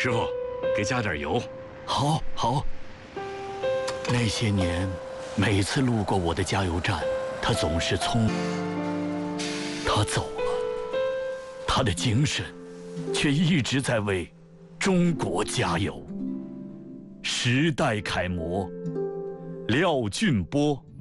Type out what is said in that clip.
师傅，给加点油。 好，好。那些年，每次路过我的加油站，他总是匆。他走了，他的精神却一直在为中国加油。时代楷模，廖俊波。